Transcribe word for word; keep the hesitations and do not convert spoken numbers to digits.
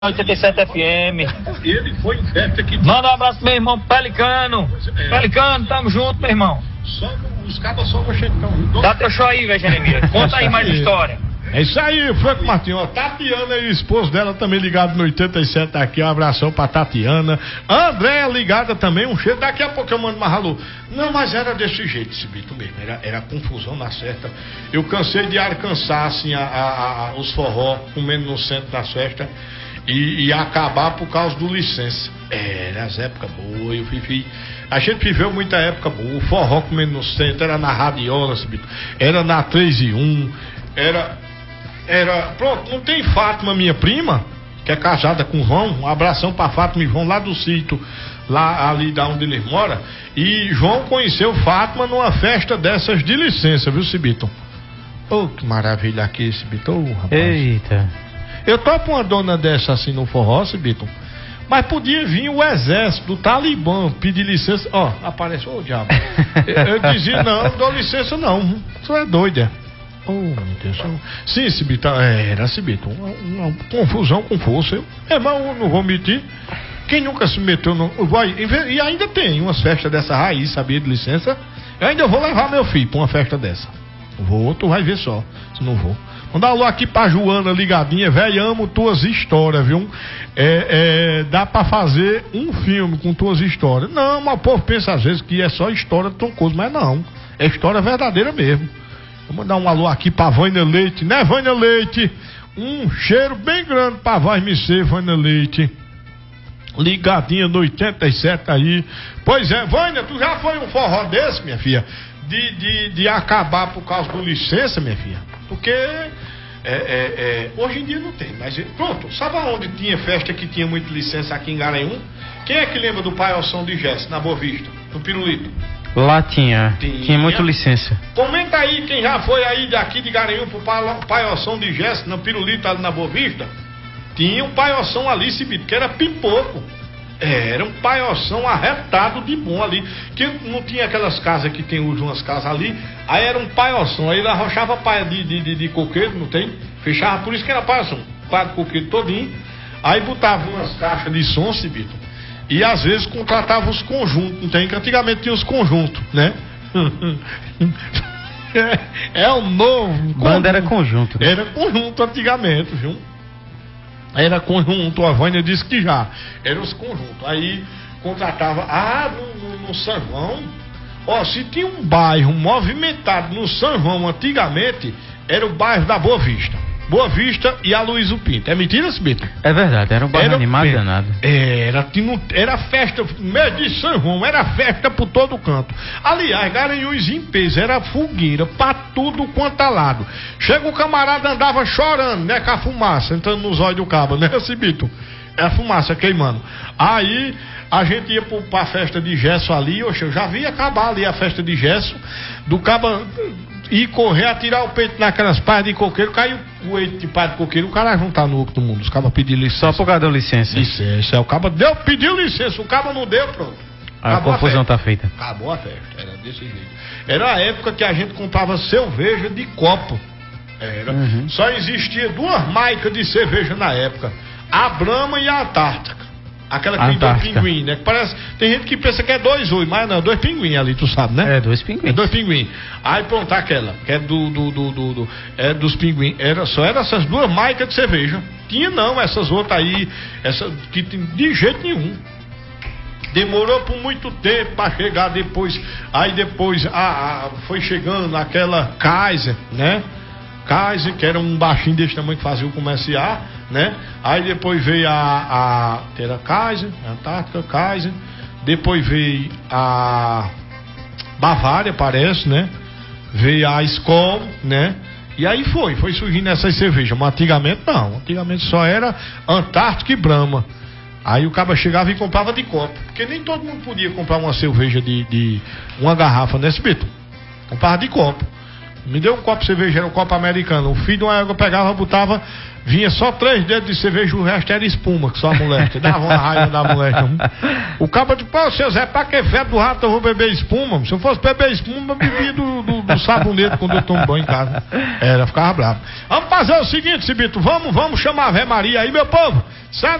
oitenta e sete F M. Ele foi em festa que... Manda um abraço pro meu irmão Pelicano. É. Pelicano, tamo junto, meu irmão. Só os cabas só no chetão. Dá teu show aí, velho, Jeremias. Conta aí mais história. É isso aí, Franco Martins. Ó, Tatiana e o esposo dela também ligado no oitenta e sete aqui. Um abração pra Tatiana. Andréa ligada também, um cheiro. Daqui a pouco eu mando mais alô. Não, mas era desse jeito, esse bito mesmo. Era, era confusão na certa. Eu cansei de alcançar assim, a, a, a, os forró comendo no centro das festas. E, e acabar por causa do licença. Era as épocas boas, eu vivi. A gente viveu muita época boa. O forró comendo no centro, era na radiola, era na três e um, era. Era. Pronto, não tem Fátima, minha prima, que é casada com o João. Um abração pra Fátima e João lá do sítio, lá ali da onde ele mora. E João conheceu Fátima numa festa dessas de licença, viu, Cibito? Oh, que maravilha aqui, Cibito, oh, rapaz. Eita. Eu topo uma dona dessa assim no forró, Cibito. Mas podia vir o exército do Talibã pedir licença. Ó, oh, aparece, ô oh, diabo. eu, eu dizia, não, não dou licença não. Você é doida. Oh, meu Deus. Eu... Sim, Cibito, era Cibito. Uma, uma confusão com força. Eu, é, mas eu não vou mentir. Quem nunca se meteu no. Vai, e ainda tem umas festas dessa raiz, sabia, de licença. Eu ainda vou levar meu filho pra uma festa dessa. Vou, tu vai ver só, se não vou. Manda alô aqui pra Joana ligadinha, velho, amo tuas histórias, viu? É, é, dá pra fazer um filme com tuas histórias. Não, mas o povo pensa às vezes que é só história de Troncoso, mas não. É história verdadeira mesmo. Vou mandar um alô aqui pra Vânia Leite, né, Vânia Leite? Um cheiro bem grande pra Vai Me Ser, Vânia Leite. Ligadinha no oitenta e sete aí. Pois é, Vânia, tu já foi um forró desse, minha filha? De, de, de acabar por causa do licença, minha filha. Porque é, é, é, hoje em dia não tem. Mas pronto, sabe onde tinha festa que tinha muito licença aqui em Garanhuns? Quem é que lembra do Paiolção de Gesso, na Boa Vista, no Pirulito? Lá tinha, tinha, tinha muito licença. Comenta aí quem já foi aí daqui de Garanhuns pro Paiolção de Gesso, no Pirulito, ali na Boa Vista. Tinha um Paiolção ali, Cibito, que era pipoco. Era um Paiolção arretado de bom ali. Que não tinha aquelas casas que tem hoje, umas casas ali. Aí era um Paiolção. Aí ele arrochava paia de, de, de, de coqueiro, não tem? Fechava, por isso que era Paiolção. Paia de coqueiro todinho. Aí botava umas caixas de som, Cibito. E às vezes contratava os conjuntos, não tem? Que antigamente tinha os conjuntos, né? é, é o novo. Banda era conjunto. Né? Era conjunto antigamente, viu? Era conjunto, a Vânia disse que já. Eram os conjuntos. Aí contratava. Ah, no, no, no São João. Ó, se tinha um bairro movimentado no São João antigamente, era o bairro da Boa Vista. Boa Vista e a Luiz Pinto. É mentira, Cibito? É verdade, era um bairro era, animado e danado. Era, era festa, mês de São João, era festa por todo canto. Aliás, Garanhuns em peso, era fogueira pra tudo quanto é lado. Chega o camarada, andava chorando, né, com a fumaça, entrando nos olhos do cabo, né, Cibito? É a fumaça queimando. Aí a gente ia pro, pra festa de gesso ali, oxe, eu já vi acabar ali a festa de gesso, do cabo ir correr, atirar o peito naquelas paias de coqueiro, caiu o eito de paia de coqueiro, o cara não tá no outro mundo, os cabas pediram licença. Só por causa da licença. Licença, o caba deu, pediu licença, o caba não deu, pronto. A Acabou confusão a tá feita. Acabou a festa, era desse jeito. Era a época que a gente comprava cerveja de copo. Era. Uhum. Só existia duas marcas de cerveja na época, a Brahma e a Antártica. Aquela que Antártica. Tem dois pinguins, né? Que parece, tem gente que pensa que é dois oi, mas não, dois pinguins ali, tu sabe, né? É, dois pinguins. É dois pinguins. Aí pronto, aquela, que é do, do, do, do, do é dos pinguins. Era, só eram essas duas marcas de cerveja. Tinha não, essas outras aí, essa, que de jeito nenhum. Demorou por muito tempo para chegar depois. Aí depois a, a, foi chegando aquela Kaiser, né? Kaiser, que era um baixinho desse tamanho que fazia o comercial, né? Aí depois veio a, a era Kaiser, Antártica, Kaiser. Depois veio a Bavária, parece, né? Veio a Skol, né? E aí foi, foi surgindo essas cervejas. Mas antigamente não, antigamente só era Antártica e Brahma. Aí o cara chegava e comprava de copo, porque nem todo mundo podia comprar uma cerveja de, de uma garrafa, né, Cibito? Comprava de copo. Me deu um copo de cerveja, era um copo americano. O filho de uma égua pegava, botava, vinha só três dedos de cerveja, o resto era espuma, que só a moleque. Dava uma raiva da moleque. O cabo de pau, seu Zé, pra que febre do rato eu vou beber espuma? Se eu fosse beber espuma, eu bebia do, do, do sabonete quando eu tomo banho em casa. Era, ficava bravo. Vamos fazer o seguinte, Cibito, vamos, vamos chamar a Ave Maria aí, meu povo.